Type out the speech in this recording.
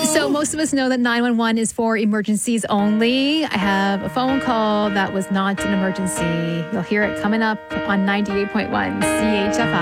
So most of us know that 911 is for emergencies only. I have a phone call that was not an emergency. You'll hear it coming up on 98.1 CHFI.